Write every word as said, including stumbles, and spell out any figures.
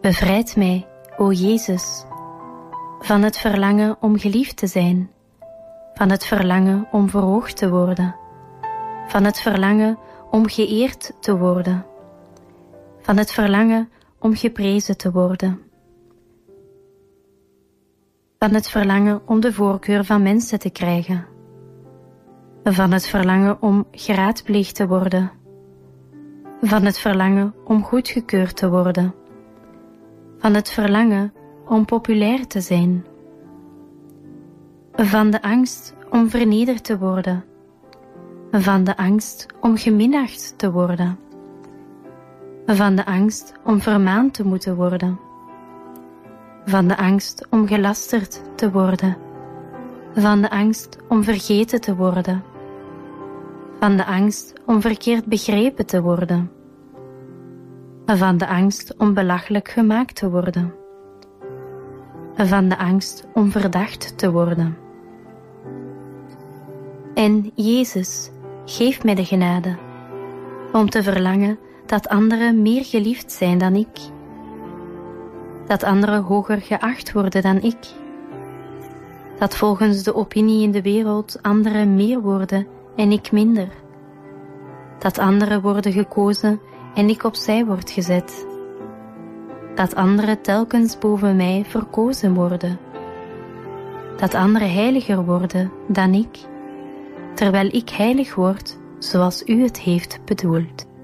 Bevrijd mij, o Jezus, van het verlangen om geliefd te zijn, van het verlangen om verhoogd te worden, van het verlangen om geëerd te worden, van het verlangen om geprezen te worden, van het verlangen om de voorkeur van mensen te krijgen, van het verlangen om geraadpleegd te worden, van het verlangen om goedgekeurd te worden, van het verlangen om populair te zijn, van de angst om vernederd te worden, van de angst om geminacht te worden, van de angst om vermaand te moeten worden, van de angst om gelasterd te worden, van de angst om vergeten te worden, van de angst om verkeerd begrepen te worden, van de angst om belachelijk gemaakt te worden, van de angst om verdacht te worden. En Jezus, geef mij de genade om te verlangen dat anderen meer geliefd zijn dan ik, dat anderen hoger geacht worden dan ik, dat volgens de opinie in de wereld anderen meer worden en ik minder, dat anderen worden gekozen en ik opzij word gezet, dat anderen telkens boven mij verkozen worden, dat anderen heiliger worden dan ik, terwijl ik heilig word zoals u het heeft bedoeld.